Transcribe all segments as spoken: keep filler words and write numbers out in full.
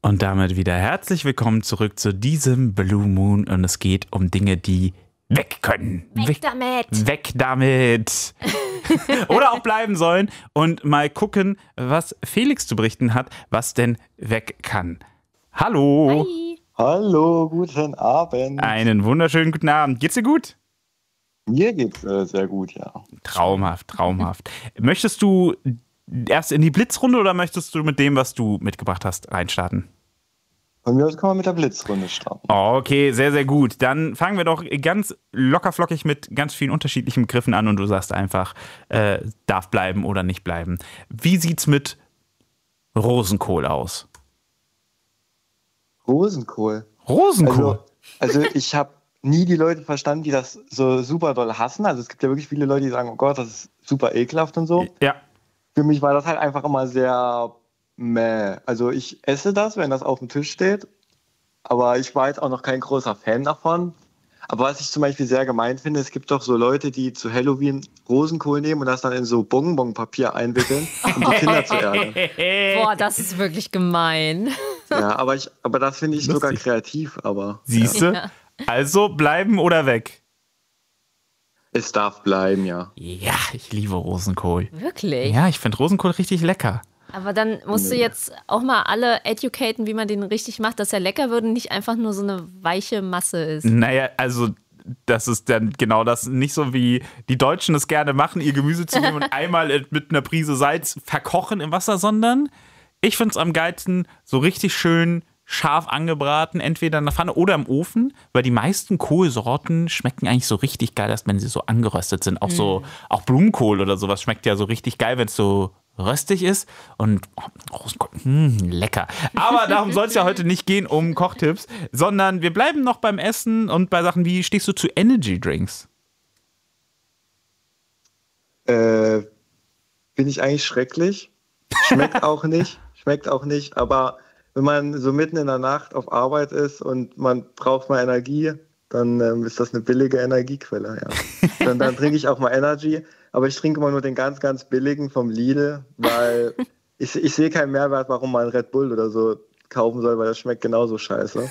Und damit wieder herzlich willkommen zurück zu diesem Blue Moon. Und es geht um Dinge, die weg können. Weg, weg damit. Weg damit. Oder auch bleiben sollen. Und mal gucken, was Felix zu berichten hat, was denn weg kann. Hallo. Hi. Hallo, guten Abend. Einen wunderschönen guten Abend. Geht's dir gut? Mir geht's äh, sehr gut, ja. Traumhaft, traumhaft. Möchtest du erst in die Blitzrunde oder möchtest du mit dem, was du mitgebracht hast, reinstarten? Von mir aus kann man mit der Blitzrunde starten. Okay, sehr, sehr gut. Dann fangen wir doch ganz lockerflockig mit ganz vielen unterschiedlichen Begriffen an und du sagst einfach, äh, darf bleiben oder nicht bleiben. Wie sieht's mit Rosenkohl aus? Rosenkohl? Rosenkohl? Also, also ich habe nie die Leute verstanden, die das so super doll hassen. Also es gibt ja wirklich viele Leute, die sagen, oh Gott, das ist super ekelhaft und so. Ja. Für mich war das halt einfach immer sehr meh. Also ich esse das, wenn das auf dem Tisch steht, aber ich war jetzt auch noch kein großer Fan davon. Aber was ich zum Beispiel sehr gemein finde, es gibt doch so Leute, die zu Halloween Rosenkohl nehmen und das dann in so Bonbonpapier einwickeln, um die Kinder zu ärgern. Boah, das ist wirklich gemein. Ja, aber, ich, aber das finde ich Lustig. sogar kreativ. Aber Siehst du? Ja. Also bleiben oder weg? es darf bleiben, ja. Ja, ich liebe Rosenkohl. Wirklich? Ja, ich finde Rosenkohl richtig lecker. Aber dann musst du jetzt auch mal alle educaten, wie man den richtig macht, dass er lecker wird und nicht einfach nur so eine weiche Masse ist. Naja, also das ist dann genau das, nicht so wie die Deutschen es gerne machen, ihr Gemüse zu nehmen und einmal mit einer Prise Salz verkochen im Wasser, sondern ich finde es am geilsten so richtig schön scharf angebraten, entweder in der Pfanne oder im Ofen, weil die meisten Kohlsorten schmecken eigentlich so richtig geil, erst wenn sie so angeröstet sind. Auch so, auch Blumenkohl oder sowas schmeckt ja so richtig geil, wenn es so röstig ist und oh, Rosenkohl, mh, lecker. Aber darum soll es ja heute nicht gehen, um Kochtipps, sondern wir bleiben noch beim Essen und bei Sachen wie, stehst du zu Energy Drinks? Äh, finde ich eigentlich schrecklich. Schmeckt auch nicht. Schmeckt auch nicht. Aber wenn man so mitten in der Nacht auf Arbeit ist und man braucht mal Energie, dann ähm, ist das eine billige Energiequelle. Ja. dann, dann trinke ich auch mal Energy. Aber ich trinke immer nur den ganz, ganz billigen vom Lidl, weil ich, ich sehe keinen Mehrwert, warum man Red Bull oder so kaufen soll, weil das schmeckt genauso scheiße.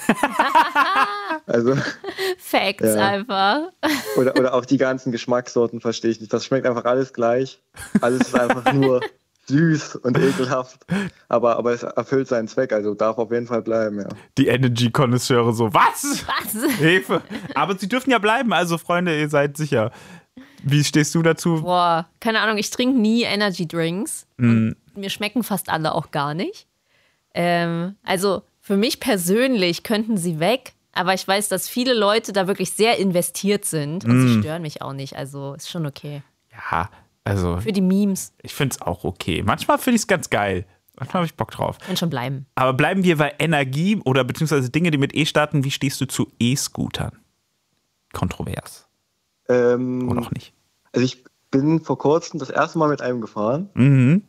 Also, Facts ja. einfach. Oder, oder auch die ganzen Geschmackssorten verstehe ich nicht. Das schmeckt einfach alles gleich. Alles ist einfach nur süß und ekelhaft. Aber, aber es erfüllt seinen Zweck, also darf auf jeden Fall bleiben, ja. Die Energy-Konnoisseure so, was? Was? Hilfe. Aber sie dürfen ja bleiben, also Freunde, ihr seid sicher. Wie stehst du dazu? Boah, keine Ahnung, ich trinke nie Energy Drinks. Und mir schmecken fast alle auch gar nicht. Ähm, also für mich persönlich könnten sie weg, aber ich weiß, dass viele Leute da wirklich sehr investiert sind und sie stören mich auch nicht, also ist schon okay. Ja, also Für die Memes ich finde es auch okay. Manchmal finde ich es ganz geil. Manchmal habe ich Bock drauf. kann schon bleiben. Aber bleiben wir bei Energie oder beziehungsweise Dinge, die mit E starten. Wie stehst du zu E-Scootern? Kontrovers. Ähm, Oder auch nicht? Also ich bin vor kurzem das erste Mal mit einem gefahren. Mhm.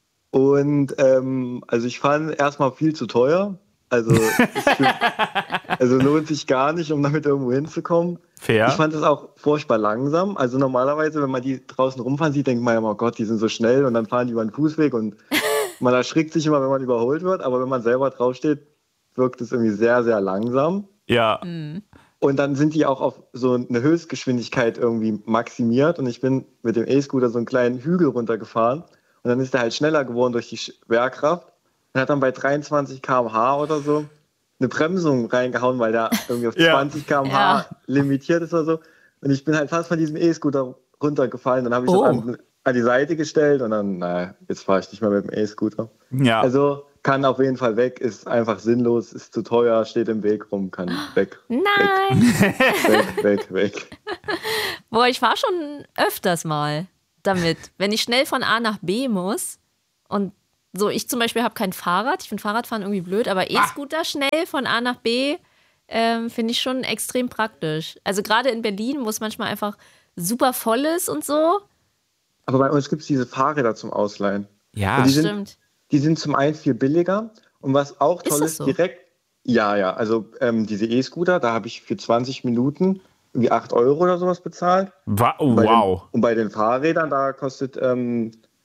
Und ähm, also ich fand erstmal viel zu teuer. Also, es, also lohnt sich gar nicht, um damit irgendwo hinzukommen. Fair. Ich fand es auch furchtbar langsam. Also normalerweise, wenn man die draußen rumfahren sieht, denkt man ja, oh Gott, die sind so schnell und dann fahren die über den Fußweg und man erschrickt sich immer, wenn man überholt wird. Aber wenn man selber draufsteht, wirkt es irgendwie sehr, sehr langsam. Ja. Und dann sind die auch auf so eine Höchstgeschwindigkeit irgendwie maximiert. Und ich bin mit dem E-Scooter so einen kleinen Hügel runtergefahren. Und dann ist der halt schneller geworden durch die Schwerkraft. Und hat dann bei dreiundzwanzig Kilometer pro Stunde oder so eine Bremsung reingehauen, weil der irgendwie auf Ja. zwanzig Kilometer pro Stunde Ja. limitiert ist oder so. Und ich bin halt fast von diesem E-Scooter runtergefallen. Dann habe ich Oh. das an, an die Seite gestellt und dann, naja, jetzt fahre ich nicht mehr mit dem E-Scooter. Ja. Also kann auf jeden Fall weg, ist einfach sinnlos, ist zu teuer, steht im Weg rum, kann weg. Nein! Weg, weg, weg. Boah, ich war schon öfters mal damit. Wenn ich schnell von A nach B muss und so, ich zum Beispiel habe kein Fahrrad, ich finde Fahrradfahren irgendwie blöd, aber E-Scooter schnell von A nach B ähm, finde ich schon extrem praktisch. Also gerade in Berlin, wo es manchmal einfach super voll ist und so. Aber bei uns gibt es diese Fahrräder zum Ausleihen. Ja. Und die sind, Stimmt. die sind zum einen viel billiger und was auch Ist toll das ist, so? direkt, ja, ja, also ähm, diese E-Scooter, da habe ich für zwanzig Minuten irgendwie acht Euro oder sowas bezahlt. Wa- oh, Bei wow. Den, und bei den Fahrrädern, da kostet ähm,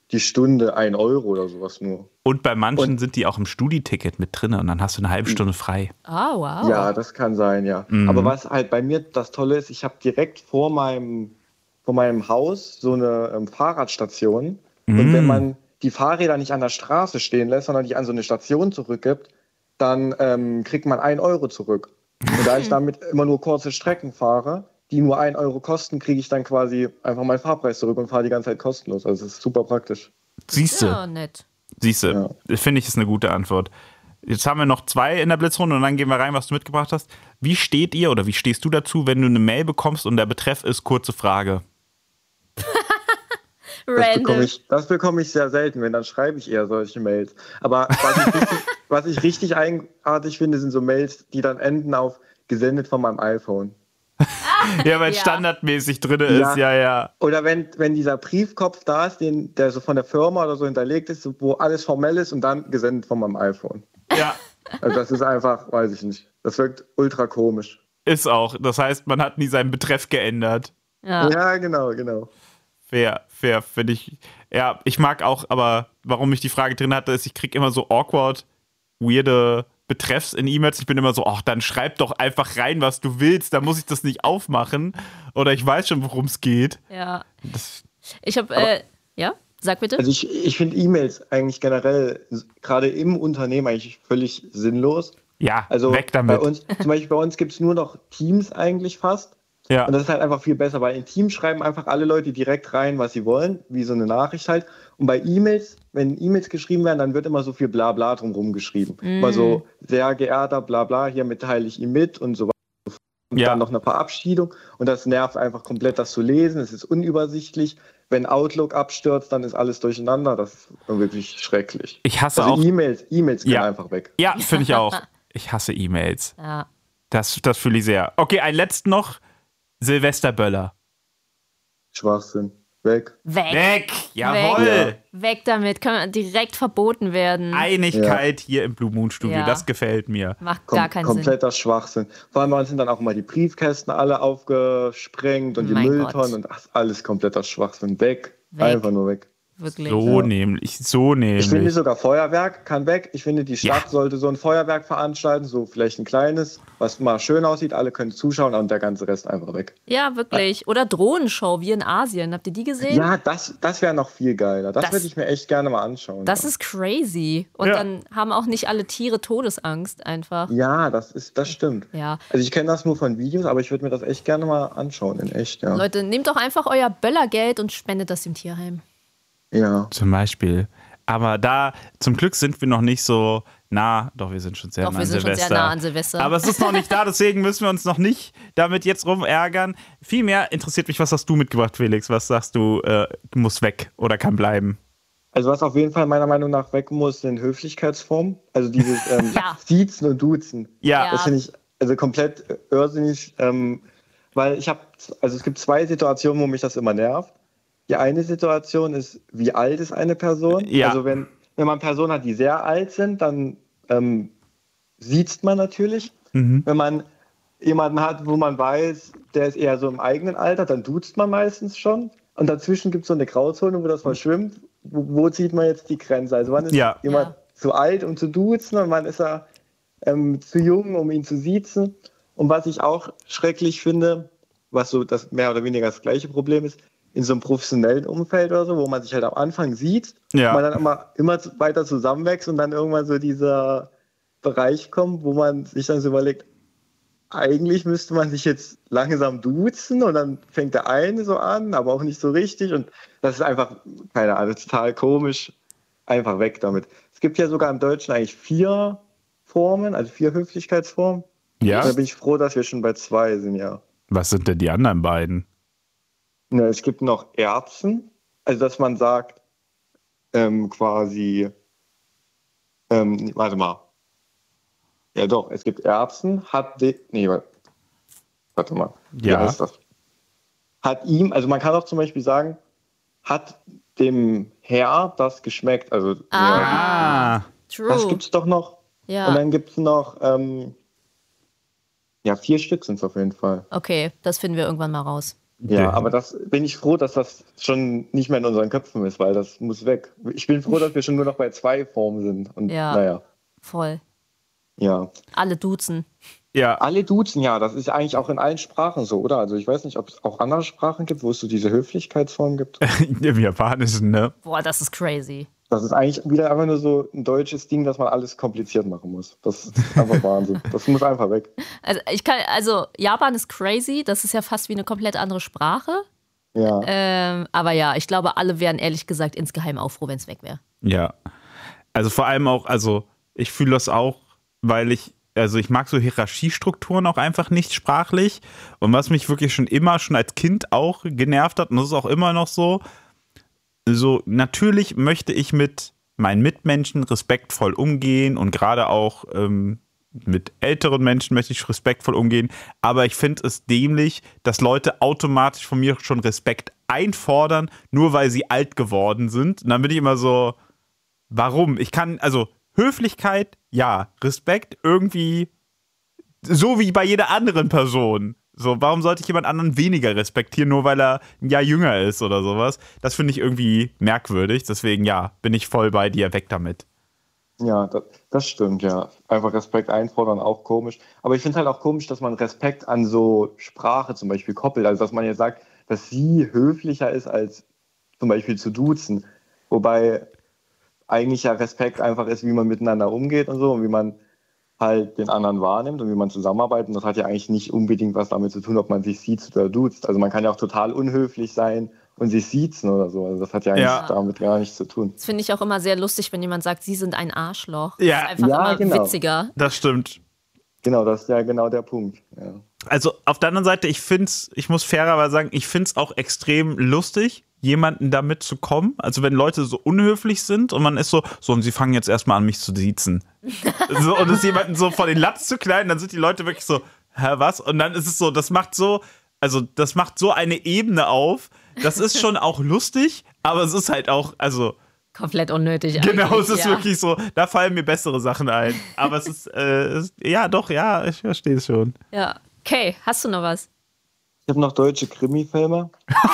die Stunde ein Euro oder sowas nur. Und bei manchen Und- sind die auch im Studi-Ticket mit drin und dann hast du eine halbe Stunde frei. Ah, wow. Ja, das kann sein, ja. Mhm. Aber was halt bei mir das Tolle ist, ich habe direkt vor meinem, vor meinem Haus so eine ähm, Fahrradstation. Mhm. Und wenn man die Fahrräder nicht an der Straße stehen lässt, sondern die an so eine Station zurückgibt, dann ähm, kriegt man ein Euro zurück. Und da ich damit immer nur kurze Strecken fahre, die nur ein Euro kosten, kriege ich dann quasi einfach meinen Fahrpreis zurück und fahre die ganze Zeit kostenlos. Also es ist super praktisch. Siehst du, Ja, nett. siehst du, finde ich, ist eine gute Antwort. Jetzt haben wir noch zwei in der Blitzrunde und dann gehen wir rein, was du mitgebracht hast. Wie steht ihr oder wie stehst du dazu, wenn du eine Mail bekommst und der Betreff ist kurze Frage? Das bekomme Random. ich, das bekomme ich sehr selten, wenn dann schreibe ich eher solche Mails. Aber was ich richtig, was ich richtig eigenartig finde, sind so Mails, die dann enden auf gesendet von meinem iPhone. Ja, weil Ja. standardmäßig drin Ja. ist, ja, ja. Oder wenn, wenn dieser Briefkopf da ist, den, der so von der Firma oder so hinterlegt ist, wo alles formell ist und dann gesendet von meinem iPhone. Ja, Also das ist einfach, weiß ich nicht. Das wirkt ultra komisch. ist auch. Das heißt, man hat nie seinen Betreff geändert. Ja. Ja, genau, genau. Fair, fair, finde ich. Ja, ich mag auch, aber warum ich die Frage drin hatte, ist, ich kriege immer so awkward, weirde Betreffs in E-Mails. Ich bin immer so, ach, dann schreib doch einfach rein, was du willst. Da muss ich das nicht aufmachen. Oder ich weiß schon, worum es geht. ja. Das, Ich habe, äh, ja, sag bitte. Also ich, ich finde E-Mails eigentlich generell, gerade im Unternehmen, eigentlich völlig sinnlos. ja, Also weg damit. bei uns, zum Beispiel bei uns gibt es nur noch Teams eigentlich fast. ja. Und das ist halt einfach viel besser, weil in Teams schreiben einfach alle Leute direkt rein, was sie wollen, wie so eine Nachricht halt. Und bei E-Mails, wenn E-Mails geschrieben werden, dann wird immer so viel Blabla drumherum geschrieben. Immer so, sehr geehrter Blabla, hiermit teile ich ihm mit und so weiter. Und Ja. dann noch eine Verabschiedung. Und das nervt einfach komplett, das zu lesen. Es ist unübersichtlich. Wenn Outlook abstürzt, dann ist alles durcheinander. Das ist wirklich schrecklich. Ich hasse Also auch. E-Mails, E-Mails können Ja. einfach weg. Ja, finde ich auch. Ich hasse E-Mails. Ja. Das, das fühle ich sehr. Okay, ein letzten noch. Silvesterböller. Schwachsinn. Weg. Weg. Weg! Jawohl! Weg. Weg damit. Kann direkt verboten werden. Einigkeit hier im Blue Moon Studio. Ja. Das gefällt mir. Macht Kom gar keinen Sinn. kompletter Schwachsinn. Vor allem bei uns sind dann auch immer die Briefkästen alle aufgesprengt und die Mein Mülltonnen Gott. und ach, alles kompletter Schwachsinn. Weg. Weg. Einfach nur weg. Wirklich. So Ja. nämlich. So Ich finde nämlich. sogar Feuerwerk kann weg. Ich finde, die Stadt Ja. sollte so ein Feuerwerk veranstalten, so vielleicht ein kleines, was mal schön aussieht. Alle können zuschauen und der ganze Rest einfach weg. Ja, wirklich. Oder Drohnenshow wie in Asien. Habt ihr die gesehen? Ja, das, das wäre noch viel geiler. Das, Das- würde ich mir echt gerne mal anschauen. Das ja. ist crazy. Und Ja. dann haben auch nicht alle Tiere Todesangst einfach. Ja, das ist, das stimmt. Ja. Also ich kenne das nur von Videos, aber ich würde mir das echt gerne mal anschauen, in echt, ja. Leute, nehmt doch einfach euer Böllergeld und spendet das dem Tierheim. Ja. Zum Beispiel. Aber da, zum Glück sind wir noch nicht so nah. Doch, wir sind schon sehr Doch, nah wir an sind schon Silvester. sehr nah an Silvester. Aber es ist noch nicht da, deswegen müssen wir uns noch nicht damit jetzt rumärgern. Vielmehr interessiert mich, was hast du mitgebracht, Felix? Was sagst du, äh, muss weg oder kann bleiben? Also was auf jeden Fall meiner Meinung nach weg muss, sind Höflichkeitsformen. Also dieses ähm, Ja. Siezen und Duzen. Ja, Ja. Das finde ich also komplett irrsinnig, ähm, weil ich habe, also es gibt zwei Situationen, wo mich das immer nervt. Die eine Situation ist, wie alt ist eine Person? Ja. Also wenn, wenn man Personen hat, die sehr alt sind, dann ähm, siezt man natürlich. Mhm. Wenn man jemanden hat, wo man weiß, der ist eher so im eigenen Alter, dann duzt man meistens schon. Und dazwischen gibt es so eine Grauzone, wo das mal schwimmt. Wo, wo zieht man jetzt die Grenze? Also wann ist Ja. jemand Ja. zu alt, um zu duzen, und wann ist er ähm, zu jung, um ihn zu siezen? Und was ich auch schrecklich finde, was so das mehr oder weniger das gleiche Problem ist, in so einem professionellen Umfeld oder so, wo man sich halt am Anfang sieht, Ja. und man dann immer, immer zu- weiter zusammenwächst und dann irgendwann so dieser Bereich kommt, wo man sich dann so überlegt, eigentlich müsste man sich jetzt langsam duzen und dann fängt der eine so an, aber auch nicht so richtig, und das ist einfach, keine Ahnung, total komisch. Einfach weg damit. Es gibt ja sogar im Deutschen eigentlich vier Formen, also vier Höflichkeitsformen. Ja? Da bin ich froh, dass wir schon bei zwei sind, ja. Was sind denn die anderen beiden? Ja, es gibt noch Erbsen, also dass man sagt, ähm, quasi, ähm, warte mal. Ja doch, es gibt Erbsen, hat, de, nee, wa- warte mal, wie Ja. heißt das? Hat ihm, also man kann auch zum Beispiel sagen, hat dem Herr das geschmeckt, also ja, Ah, True. das gibt's doch noch. Ja. Und dann gibt's noch, ähm, ja, vier Stück sind es auf jeden Fall. Okay, das finden wir irgendwann mal raus. Ja, aber das bin ich froh, dass das schon nicht mehr in unseren Köpfen ist, weil das muss weg. Ich bin froh, dass wir schon nur noch bei zwei Formen sind. Und Ja. naja, Voll. ja. Alle duzen. Ja, Alle duzen, ja, das ist eigentlich auch in allen Sprachen so, oder? Also ich weiß nicht, ob es auch andere Sprachen gibt, wo es so diese Höflichkeitsform gibt. im Japanischen, ne? Boah, das ist crazy. Das ist eigentlich wieder einfach nur so ein deutsches Ding, dass man alles kompliziert machen muss. Das ist einfach Wahnsinn. Das muss einfach weg. Also ich kann, also Japan ist crazy, das ist ja fast wie eine komplett andere Sprache. Ja. Ähm, aber ja, ich glaube, alle wären ehrlich gesagt insgeheim auch froh, wenn es weg wäre. Ja. Also vor allem auch, also ich fühle das auch, weil ich, also ich mag so Hierarchiestrukturen auch einfach nicht sprachlich. Und was mich wirklich schon immer, schon als Kind auch genervt hat, und das ist auch immer noch so, so natürlich möchte ich mit meinen Mitmenschen respektvoll umgehen und gerade auch ähm, mit älteren Menschen möchte ich respektvoll umgehen, aber ich finde es dämlich, dass Leute automatisch von mir schon Respekt einfordern, nur weil sie alt geworden sind. Und dann bin ich immer so, warum? Ich kann, also Höflichkeit, ja, Respekt irgendwie so wie bei jeder anderen Person. So, warum sollte ich jemand anderen weniger respektieren, nur weil er ein Jahr jünger ist oder sowas? Das finde ich irgendwie merkwürdig. Deswegen, ja, bin ich voll bei dir, weg damit. Ja, das, das stimmt, ja. Einfach Respekt einfordern, auch komisch. Aber ich finde halt auch komisch, dass man Respekt an so Sprache zum Beispiel koppelt. Also, dass man jetzt sagt, dass sie höflicher ist, als zum Beispiel zu duzen. Wobei eigentlich ja Respekt einfach ist, wie man miteinander umgeht und so und wie man halt den anderen wahrnimmt und wie man zusammenarbeitet. Und das hat ja eigentlich nicht unbedingt was damit zu tun, ob man sich sieht oder duzt. Also man kann ja auch total unhöflich sein und sich siezen oder so. Also das hat ja eigentlich Ja. damit gar nichts zu tun. Das finde ich auch immer sehr lustig, wenn jemand sagt, sie sind ein Arschloch. Ja. Das ist einfach Ja, immer genau. witziger. Das stimmt. Genau, das ist ja genau der Punkt. Ja. Also auf der anderen Seite, ich finde es, ich muss fairerweise sagen, ich finde es auch extrem lustig, jemanden damit zu kommen. Also wenn Leute so unhöflich sind und man ist so, so und sie fangen jetzt erstmal an, mich zu siezen. So, und es jemanden so vor den Latz zu knallen, dann sind die Leute wirklich so, hä, was? Und dann ist es so, das macht so, also das macht so eine Ebene auf. Das ist schon auch lustig, aber es ist halt auch, also Komplett unnötig genau, eigentlich, es ist ja. wirklich so, da fallen mir bessere Sachen ein. Aber es ist, äh, es, ja doch, ja, ich verstehe es schon. Ja. Okay, hast du noch was? Ich habe noch deutsche Krimi-Filme.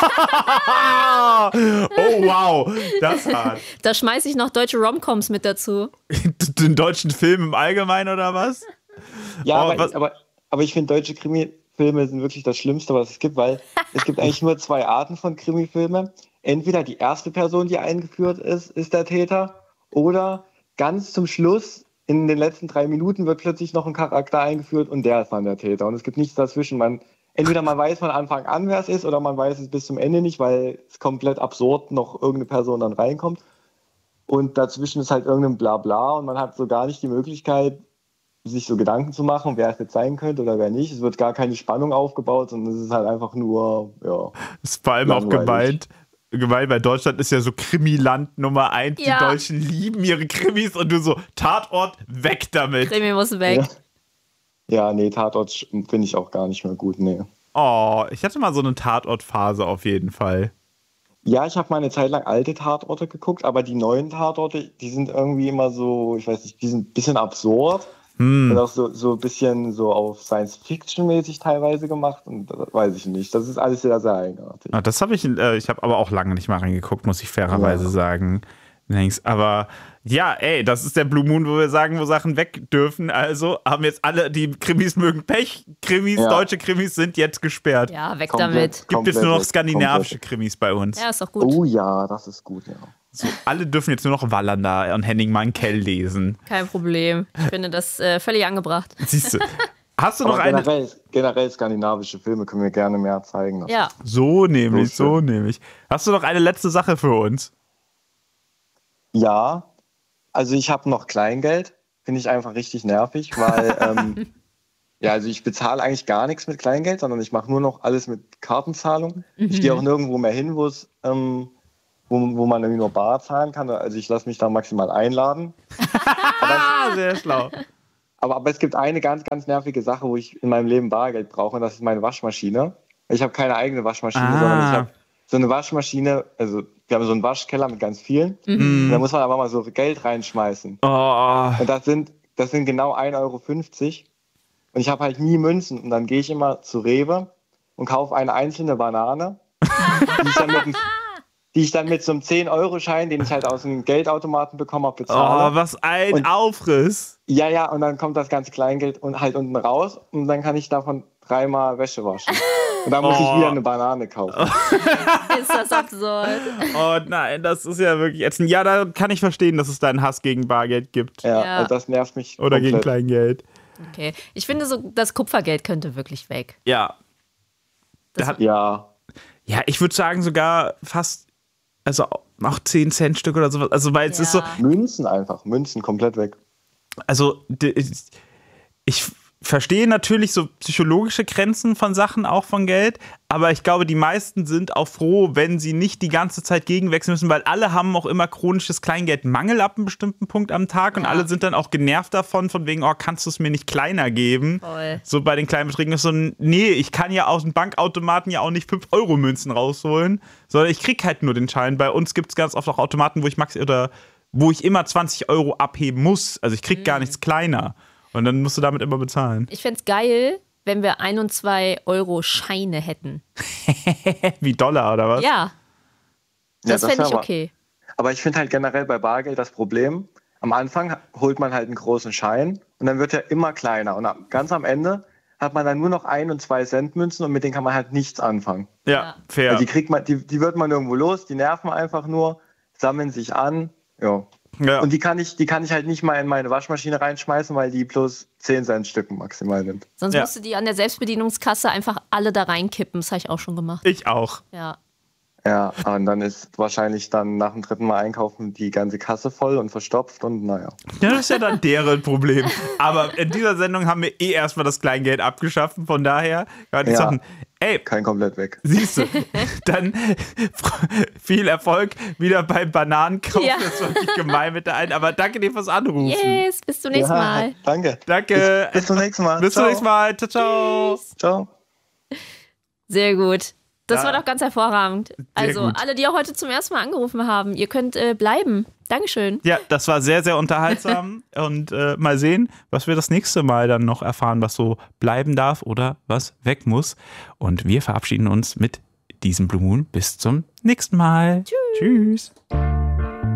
Oh wow, das hart. Da schmeiße ich noch deutsche Romcoms mit dazu. Den deutschen Film im Allgemeinen oder was? Ja, Oh, aber, was- aber, aber ich finde, deutsche Krimi-Filme sind wirklich das Schlimmste, was es gibt, weil es gibt eigentlich nur zwei Arten von Krimi-Filmen. Entweder die erste Person, die eingeführt ist, ist der Täter, oder ganz zum Schluss, in den letzten drei Minuten, wird plötzlich noch ein Charakter eingeführt und der ist dann der Täter. Und es gibt nichts dazwischen. Man, entweder man weiß von Anfang an, wer es ist, oder man weiß es bis zum Ende nicht, weil es komplett absurd noch irgendeine Person dann reinkommt. Und dazwischen ist halt irgendein Blabla und man hat so gar nicht die Möglichkeit, sich so Gedanken zu machen, wer es jetzt sein könnte oder wer nicht. Es wird gar keine Spannung aufgebaut, sondern es ist halt einfach nur, ja. Ist vor allem auch Langweilig. gemeint, gemeint, weil Deutschland ist ja so Krimiland Nummer eins. Ja. Die Deutschen lieben ihre Krimis und du so, Tatort, weg damit. Krimi muss weg. Ja, ja nee, Tatort finde ich auch gar nicht mehr gut, nee. Oh, ich hatte mal so eine Tatort-Phase auf jeden Fall. Ja, ich habe mal eine Zeit lang alte Tatorte geguckt, aber die neuen Tatorte, die sind irgendwie immer so, ich weiß nicht, die sind ein bisschen absurd. Und auch so, so ein bisschen so auf Science-Fiction-mäßig teilweise gemacht und das weiß ich nicht. Das ist alles sehr, sehr eigenartig. Ah, das habe ich, äh, ich habe aber auch lange nicht mal reingeguckt, muss ich fairerweise Ja. sagen. Längst. Aber ja, ey, das ist der Blue Moon, wo wir sagen, wo Sachen weg dürfen. Also haben jetzt alle, die Krimis mögen Pech. Krimis, Ja. deutsche Krimis sind jetzt gesperrt. Ja, weg Komplett. damit. Gibt Komplett jetzt nur noch weg, skandinavische komplett. Krimis bei uns. Ja, ist doch gut. Oh ja, das ist gut, ja. So, alle dürfen jetzt nur noch Wallander und Henning Mankell lesen. Kein Problem. Ich finde das äh, völlig angebracht. Siehst du. Hast du noch Aber eine? generell, generell skandinavische Filme können wir gerne mehr zeigen. Das Ja. So nämlich, So so nämlich. Hast du noch eine letzte Sache für uns? Ja, also ich habe noch Kleingeld, finde ich einfach richtig nervig, weil ähm, ja, also ich bezahle eigentlich gar nichts mit Kleingeld, sondern ich mache nur noch alles mit Kartenzahlung. Ich gehe auch nirgendwo mehr hin, wo es ähm, wo, wo man irgendwie nur bar zahlen kann. Also ich lasse mich da maximal einladen. Ah, sehr schlau. Aber, aber es gibt eine ganz, ganz nervige Sache, wo ich in meinem Leben Bargeld brauche, und das ist meine Waschmaschine. Ich habe keine eigene Waschmaschine, Ah. sondern ich habe so eine Waschmaschine, also wir haben so einen Waschkeller mit ganz vielen. Und da muss man aber mal so Geld reinschmeißen. Oh, Und das sind, das sind genau ein Euro fünfzig. Und ich habe halt nie Münzen. Und dann gehe ich immer zu Rewe und kaufe eine einzelne Banane, die ich dann mit, dem, die ich dann mit so einem zehn-Euro-Schein, den ich halt aus dem Geldautomaten bekommen habe, bezahle. Oh, was ein und, Aufriss. Ja, ja, und dann kommt das ganze Kleingeld und halt unten raus und dann kann ich davon dreimal Wäsche waschen. Und dann muss oh. ich wieder eine Banane kaufen. Ist das absurd. Oh nein, das ist ja wirklich ätzend. Ja, da kann ich verstehen, dass es da einen Hass gegen Bargeld gibt. Ja, ja. Also das nervt mich Oder komplett. gegen Kleingeld. Okay, ich finde, so das Kupfergeld könnte wirklich weg. Ja. Das hat, ja. Ja, ich würde sagen sogar fast, also auch zehn Cent Stück oder sowas. Also weil es ja. ist so... Münzen einfach, Münzen komplett weg. Also ich verstehe natürlich so psychologische Grenzen von Sachen, auch von Geld, aber ich glaube, die meisten sind auch froh, wenn sie nicht die ganze Zeit gegenwechseln müssen, weil alle haben auch immer chronisches Kleingeldmangel ab einem bestimmten Punkt am Tag und ja. alle sind dann auch genervt davon, von wegen, oh, kannst du es mir nicht kleiner geben? Voll. So bei den kleinen Beträgen ist so, nee, ich kann ja aus dem Bankautomaten ja auch nicht fünf Euro Münzen rausholen, sondern ich krieg halt nur den Schein. Bei uns gibt es ganz oft auch Automaten, wo ich max oder wo ich immer zwanzig Euro abheben muss. Also ich krieg mhm. gar nichts kleiner. Und dann musst du damit immer bezahlen. Ich fände es geil, wenn wir ein- und zwei Euro Scheine hätten. Wie Dollar oder was? Ja. Das, ja, das fände ich aber, okay. Aber ich finde halt generell bei Bargeld das Problem, am Anfang holt man halt einen großen Schein und dann wird er immer kleiner. Und ganz am Ende hat man dann nur noch ein- und zwei Cent Münzen und mit denen kann man halt nichts anfangen. Ja, ja. fair. Also die, kriegt man, die, die wird man irgendwo los, die nerven einfach nur, sammeln sich an. Ja. Ja. Und die kann ich, die kann ich halt nicht mal in meine Waschmaschine reinschmeißen, weil die bloß zehn Cent Stücken maximal nimmt. Sonst ja. musst du die an der Selbstbedienungskasse einfach alle da reinkippen. Das habe ich auch schon gemacht. Ich auch. Ja. Ja, und dann ist wahrscheinlich dann nach dem dritten Mal einkaufen die ganze Kasse voll und verstopft und naja. Ja, das ist ja dann deren Problem. Aber in dieser Sendung haben wir eh erstmal das Kleingeld abgeschafft. Von daher kann ich ja, sagen, ey, kein komplett weg. Siehst du, dann viel Erfolg wieder beim Bananenkauf. Ja. Das war wirklich gemein mit der einen. Aber danke dir fürs Anrufen. Yes, bis zum nächsten ja, Mal. Danke. Danke. Bis, bis zum nächsten Mal. Bis ciao. zum nächsten Mal. Ciao, ciao. Tschüss. Ciao. Sehr gut. Das Ja. war doch ganz hervorragend. Also gut. alle, die auch heute zum ersten Mal angerufen haben, ihr könnt äh, bleiben. Dankeschön. Ja, das war sehr, sehr unterhaltsam. Und äh, mal sehen, was wir das nächste Mal dann noch erfahren, was so bleiben darf oder was weg muss. Und wir verabschieden uns mit diesem Blue Moon. Bis zum nächsten Mal. Tschüss. Tschüss.